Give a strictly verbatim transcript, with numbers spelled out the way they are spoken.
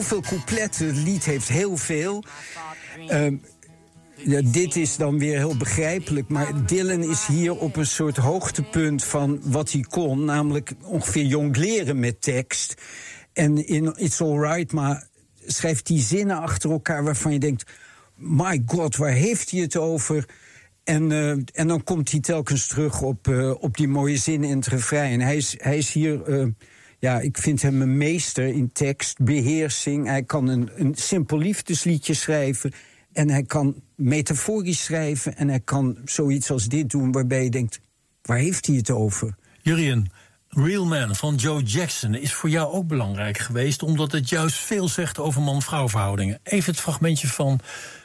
Veel coupletten, het lied heeft heel veel. Uh, ja, dit is dan weer heel begrijpelijk, maar Dylan is hier op een soort hoogtepunt van wat hij kon, namelijk ongeveer jongleren met tekst. En in It's Alright, maar schrijft hij zinnen achter elkaar waarvan je denkt, my god, waar heeft hij het over? En, uh, en dan komt hij telkens terug op, uh, op die mooie zinnen in het refrein. En hij is, hij is hier... Uh, Ja, ik vind hem een meester in tekst, beheersing. Hij kan een, een simpel liefdesliedje schrijven. En hij kan metaforisch schrijven. En hij kan zoiets als dit doen waarbij je denkt, waar heeft hij het over? Jurien, Real Man van Joe Jackson is voor jou ook belangrijk geweest, omdat het juist veel zegt over man-vrouw verhoudingen. Even het fragmentje van